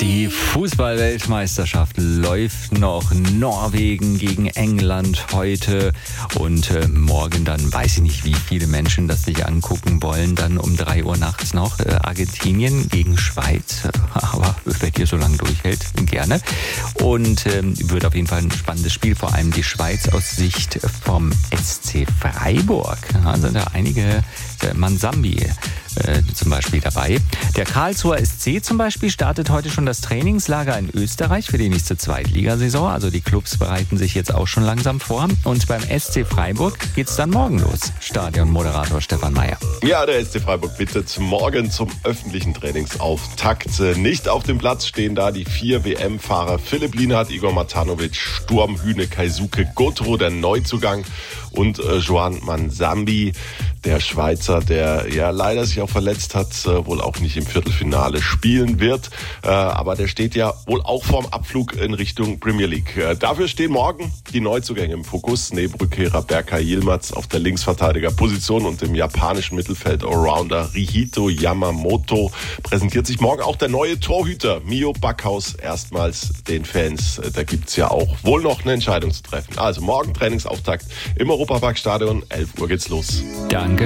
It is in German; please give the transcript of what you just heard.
Die Fußball-Weltmeisterschaft läuft noch. Norwegen gegen England heute und morgen dann, weiß ich nicht, wie viele Menschen das sich angucken wollen, dann um 3 Uhr nachts noch Argentinien gegen Schweiz. Aber wer hier so lange durchhält, gerne. Und wird auf jeden Fall ein spannendes Spiel, vor allem die Schweiz aus Sicht vom SC Freiburg. Da sind da einige, Mansambi zum Beispiel dabei. Der Karlsruher SC zum Beispiel startet heute schon das Trainingslager in Österreich für die nächste Zweitligasaison. Also die Clubs bereiten sich jetzt auch schon langsam vor. Und beim SC Freiburg geht's dann morgen los. Stadionmoderator Stefan Mayer. Ja, der SC Freiburg bittet morgen zum öffentlichen Trainingsauftakt. Nicht auf dem Platz stehen da die 4 WM-Fahrer Philipp Lienhardt, Igor Matanovic, Sturm, Hüne, Keisuke, Gotro, der Neuzugang und Joan Mansambi, der Schweizer, der ja leider sich auch verletzt hat, wohl auch nicht im Viertelfinale spielen wird. Aber der steht ja wohl auch vorm Abflug in Richtung Premier League. Dafür stehen morgen die Neuzugänge im Fokus. Neben Rückkehrer Berkay Yilmaz auf der Linksverteidigerposition und im japanischen Mittelfeld Allrounder Rihito Yamamoto präsentiert sich morgen auch der neue Torhüter Mio Backhaus erstmals den Fans. Da gibt's ja auch wohl noch eine Entscheidung zu treffen. Also morgen Trainingsauftakt im Europaparkstadion, 11 Uhr geht's los. Danke.